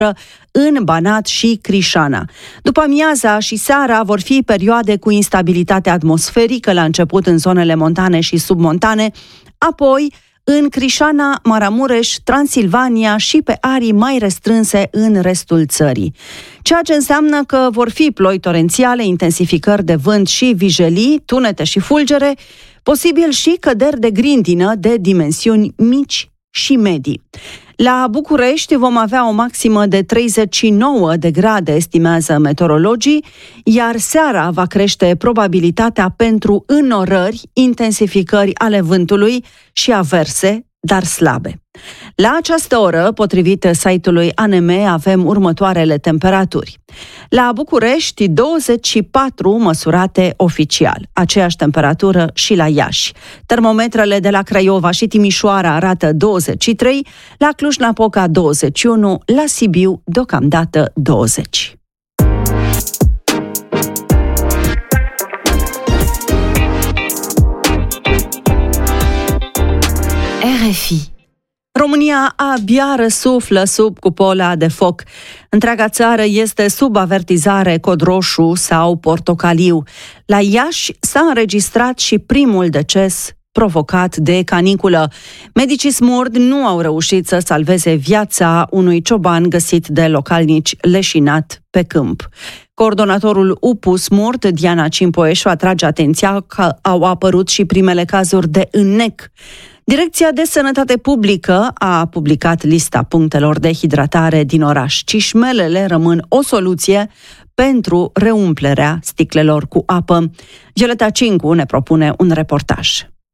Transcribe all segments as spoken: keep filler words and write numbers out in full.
în Banat și Crișana. După amiaza și seara vor fi perioade cu instabilitate atmosferică, la început în zonele montane și submontane, apoi în Crișana, Maramureș, Transilvania și pe arii mai restrânse în restul țării. Ceea ce înseamnă că vor fi ploi torențiale, intensificări de vânt și vijelii, tunete și fulgere, posibil și căderi de grindină de dimensiuni mici și medii. La București vom avea o maximă de treizeci și nouă de grade, estimează meteorologii, iar seara va crește probabilitatea pentru înnorări, intensificări ale vântului și averse, dar slabe. La această oră, potrivit site-ului A N M, avem următoarele temperaturi. La București, douăzeci și patru măsurate oficial, aceeași temperatură și la Iași. Termometrele de la Craiova și Timișoara arată douăzeci și trei, la Cluj-Napoca douăzeci și unu, la Sibiu deocamdată douăzeci. R F I. România abia răsuflă sub cupola de foc. Întreaga țară este sub avertizare cod roșu sau portocaliu. La Iași s-a înregistrat și primul deces provocat de caniculă. Medicii smurd nu au reușit să salveze viața unui cioban găsit de localnici leșinat pe câmp. Coordonatorul U P U Smurd, Diana Cimpoeșu, atrage atenția că au apărut și primele cazuri de înnec. Direcția de Sănătate Publică a publicat lista punctelor de hidratare din oraș. Cișmelele rămân o soluție pentru reumplerea sticlelor cu apă. Violeta Cincu ne propune un reportaj.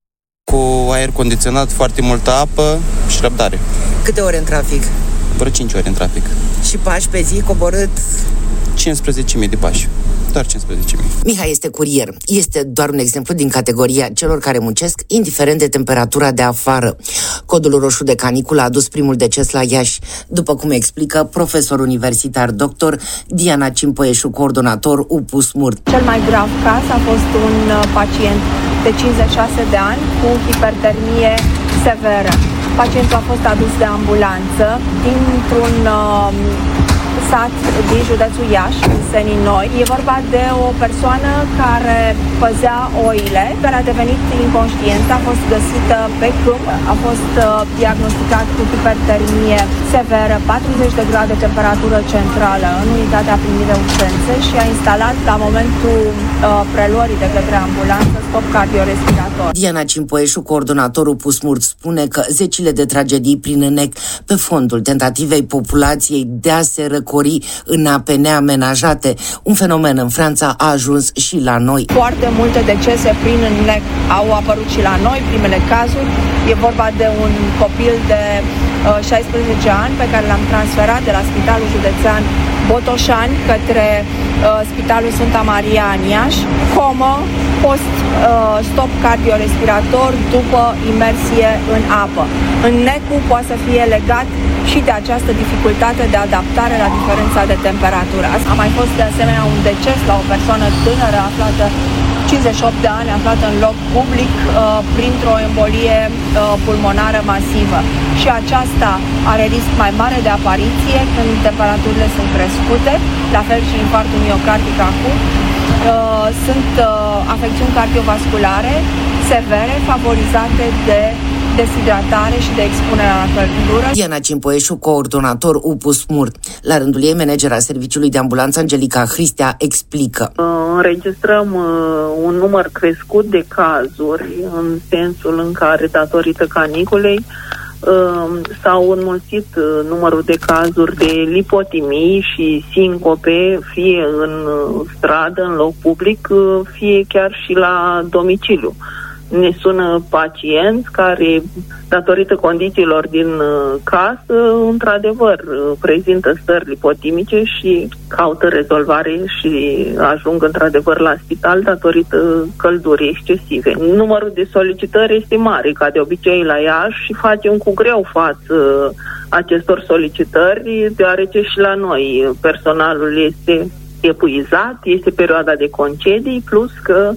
Cu aer condiționat, foarte multă apă și răbdare. Câte ore în trafic? Vreo cinci ore în trafic. Și pași pe zi coborât? cincisprezece mii de pași. Doar cincisprezece mii. Mihai este curier. Este doar un exemplu din categoria celor care muncesc indiferent de temperatura de afară. Codul roșu de caniculă a adus primul deces la Iași, după cum explică profesor universitar doctor Diana Cimpoeșu, coordonator U P U Smurd. Cel mai grav caz a fost un pacient de cincizeci și șase de ani cu hipertermie severă. Pacientul a fost adus de ambulanță dintr-un uh, sat din județul Iași, în Senii Noi. E vorba de o persoană care păzea oile, care a devenit inconștientă, a fost găsită pe câmp, a fost uh, diagnosticat cu hipertermie severă, patruzeci de grade temperatură centrală în unitatea primire urgențe și a instalat la momentul uh, preluării de către ambulanță stop cardiorespirator. Diana Cimpoeșu, coordonatorul U P U Smurd, spune că zecile de tragedii prin înnec pe fondul tentativei populației de a se răcori în ape neamenajate. Un fenomen în Franța a ajuns și la noi. Foarte multe decese prin înnec au apărut și la noi, primele cazuri. E vorba de un copil de uh, șaisprezece ani pe care l-am transferat de la Spitalul Județean Botoșani către uh, Spitalul Sfânta Maria în Iași, comă, post uh, stop cardiorespirator după imersie în apă. Înnecul poate să fie legat și de această dificultate de adaptare la diferența de temperatură. A mai fost de asemenea un deces la o persoană tânără aflată, cincizeci și opt de ani, aflată în loc public uh, printr-o embolie uh, pulmonară masivă. Și aceasta are risc mai mare de apariție când temperaturile sunt crescute, la fel și infarctul miocardic acut. Uh, sunt uh, afecțiuni cardiovasculare severe favorizate de deshidratare și de expunere la căldură. Diana Cimpoeșu, coordonator U P U Smurd. La rândul ei, managera Serviciului de Ambulanță Angelica Hristea explică. Înregistrăm un număr crescut de cazuri în sensul în care, datorită caniculei, s-au înmulțit numărul de cazuri de lipotimii și sincope, fie în stradă, în loc public, fie chiar și la domiciliu. Ne sună pacienți care, datorită condițiilor din casă, într-adevăr, prezintă stări lipotimice și caută rezolvare și ajung într-adevăr la spital datorită căldurii excesive. Numărul de solicitări este mare, ca de obicei la Iași, și facem cu greu față acestor solicitări, deoarece și la noi personalul este epuizat, este perioada de concedii, plus că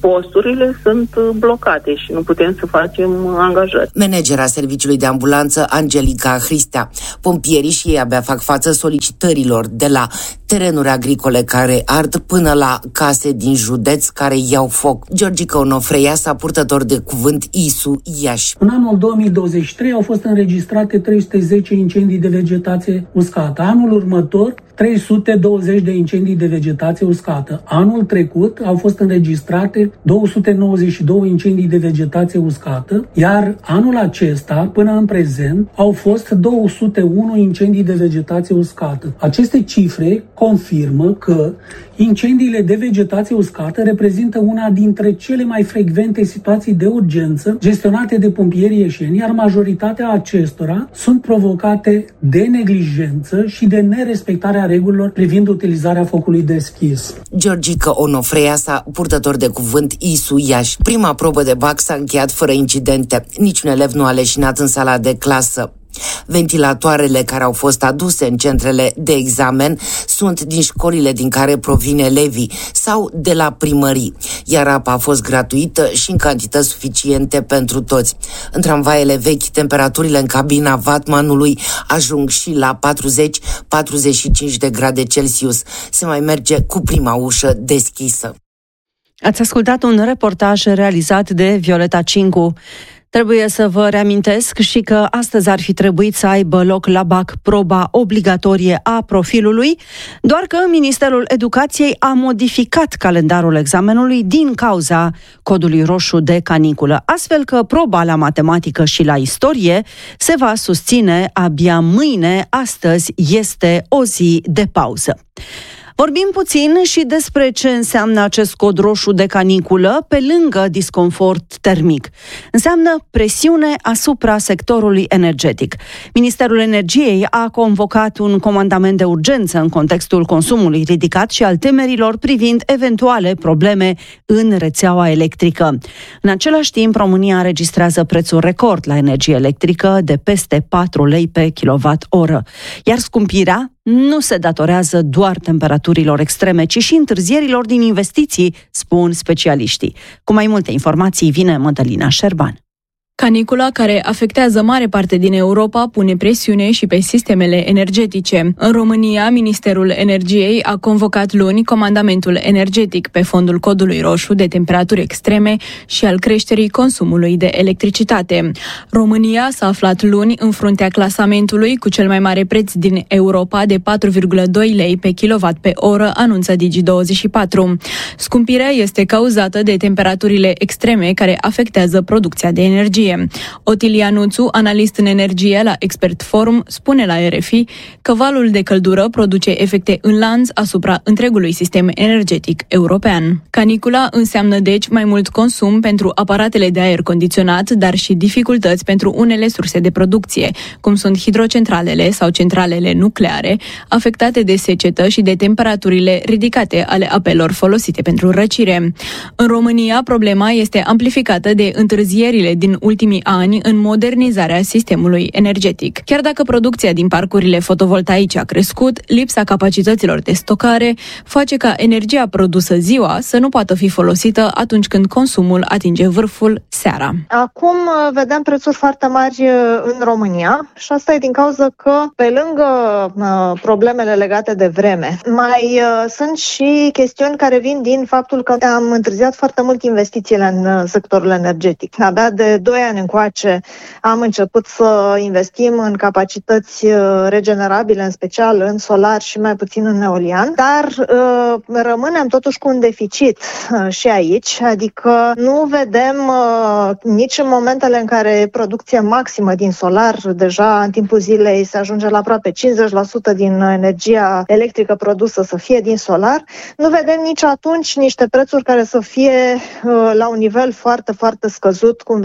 posturile sunt blocate și nu putem să facem angajări. Managera serviciului de ambulanță, Angelica Hristea. Pompierii și ei abia fac față solicitărilor de la terenuri agricole care ard până la case din județ care iau foc. Georgica Onofreia, sa purtător de cuvânt I S U Iași. În anul două mii douăzeci și trei au fost înregistrate trei sute zece incendii de vegetație uscată. Anul următor, trei sute douăzeci de incendii de vegetație uscată. Anul trecut au fost înregistrate două sute nouăzeci și doi incendii de vegetație uscată, iar anul acesta, până în prezent, au fost două sute unu incendii de vegetație uscată. Aceste cifre confirmă că incendiile de vegetație uscată reprezintă una dintre cele mai frecvente situații de urgență gestionate de pompierii ieșeni, iar majoritatea acestora sunt provocate de neglijență și de nerespectarea regulilor privind utilizarea focului deschis. Georgica Onofreia, sa purtător de cuvânt I S U Iași. Prima probă de bac s-a încheiat fără incidente. Niciun elev nu a leșinat în sala de clasă. Ventilatoarele care au fost aduse în centrele de examen sunt din școlile din care provin elevii sau de la primării, iar apa a fost gratuită și în cantități suficiente pentru toți. În tramvaiele vechi, temperaturile în cabina Vatmanului ajung și la patruzeci patruzeci și cinci de grade Celsius. Se mai merge cu prima ușă deschisă. Ați ascultat un reportaj realizat de Violeta Cincu. Trebuie să vă reamintesc și că astăzi ar fi trebuit să aibă loc la B A C proba obligatorie a profilului, doar că Ministerul Educației a modificat calendarul examenului din cauza codului roșu de caniculă, astfel că proba la matematică și la istorie se va susține abia mâine. Astăzi este o zi de pauză. Vorbim puțin și despre ce înseamnă acest cod roșu de caniculă, pe lângă disconfort termic. Înseamnă presiune asupra sectorului energetic. Ministerul Energiei a convocat un comandament de urgență în contextul consumului ridicat și al temerilor privind eventuale probleme în rețeaua electrică. În același timp, România înregistrează prețuri record la energie electrică de peste patru lei pe kilowatt-oră, iar scumpirea nu se datorează doar temperaturilor extreme, ci și întârzierilor din investiții, spun specialiștii. Cu mai multe informații vine Mădălina Șerban. Canicula, care afectează mare parte din Europa, pune presiune și pe sistemele energetice. În România, Ministerul Energiei a convocat luni comandamentul energetic pe fondul codului roșu de temperaturi extreme și al creșterii consumului de electricitate. România s-a aflat luni în fruntea clasamentului cu cel mai mare preț din Europa de patru virgulă doi lei pe kilowatt pe oră, anunță Digi douăzeci și patru. Scumpirea este cauzată de temperaturile extreme care afectează producția de energie. Otilia Nuțu, analist în energie la Expert Forum, spune la R F I că valul de căldură produce efecte în lanț asupra întregului sistem energetic european. Canicula înseamnă deci mai mult consum pentru aparatele de aer condiționat, dar și dificultăți pentru unele surse de producție, cum sunt hidrocentralele sau centralele nucleare, afectate de secetă și de temperaturile ridicate ale apelor folosite pentru răcire. În România, problema este amplificată de întârzierile din ultimii ani în modernizarea sistemului energetic. Chiar dacă producția din parcurile fotovoltaice a crescut, lipsa capacităților de stocare face ca energia produsă ziua să nu poată fi folosită atunci când consumul atinge vârful seara. Acum vedem prețuri foarte mari în România și asta e din cauza că, pe lângă uh, problemele legate de vreme, mai uh, sunt și chestiuni care vin din faptul că am întârziat foarte mult investițiile în uh, sectorul energetic. Abia de doi ani încoace am început să investim în capacități regenerabile, în special în solar și mai puțin în eolian, dar uh, rămânem totuși cu un deficit uh, și aici, adică nu vedem uh, nici în momentele în care producția maximă din solar, deja în timpul zilei se ajunge la aproape cincizeci la sută din energia electrică produsă să fie din solar, nu vedem nici atunci niște prețuri care să fie uh, la un nivel foarte, foarte scăzut, cum vedem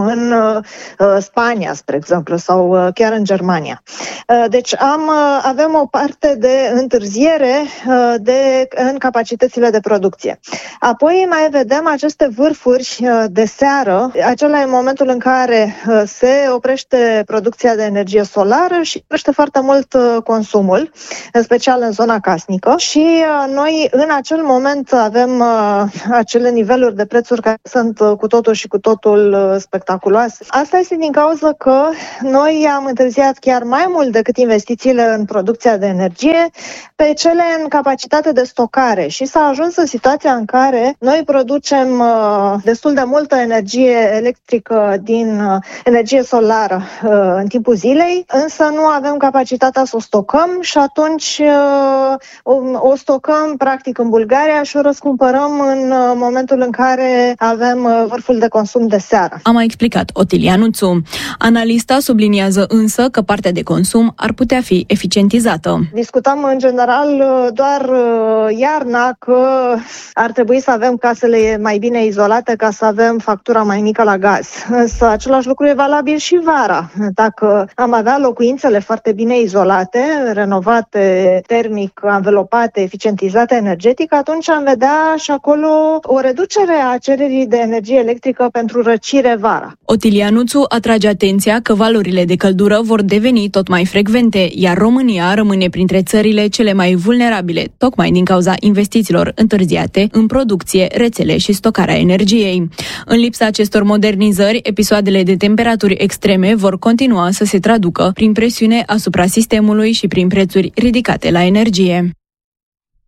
în Spania, spre exemplu, sau chiar în Germania. Deci am, avem o parte de întârziere de, în capacitățile de producție. Apoi mai vedem aceste vârfuri de seară. Acela e momentul în care se oprește producția de energie solară și crește foarte mult consumul, în special în zona casnică. Și noi în acel moment avem acele niveluri de prețuri care sunt cu totul și cu totul spectaculoase. Asta este din cauza că noi am întârziat chiar mai mult decât investițiile în producția de energie pe cele în capacitate de stocare și s-a ajuns în situația în care noi producem destul de multă energie electrică din energie solară în timpul zilei, însă nu avem capacitatea să o stocăm și atunci o stocăm practic în Bulgaria și o răscumpărăm în momentul în care avem vârful de consum de seară. A mai explicat Otilia Nuțu. Analista subliniază însă că partea de consum ar putea fi eficientizată. Discutăm în general doar iarna că ar trebui să avem casele mai bine izolate ca să avem factura mai mică la gaz. Însă același lucru e valabil și vara. Dacă am avea locuințele foarte bine izolate, renovate termic, anvelopate, eficientizate energetic, atunci am vedea și acolo o reducere a cererii de energie electrică pentru răcire vara. Otilia Nuțu atrage atenția că valorile de căldură vor deveni tot mai frecvente, iar România rămâne printre țările cele mai vulnerabile, tocmai din cauza investițiilor întârziate în producție, rețele și stocarea energiei. În lipsa acestor modernizări, episoadele de temperaturi extreme vor continua să se traducă prin presiune asupra sistemului și prin prețuri ridicate la energie.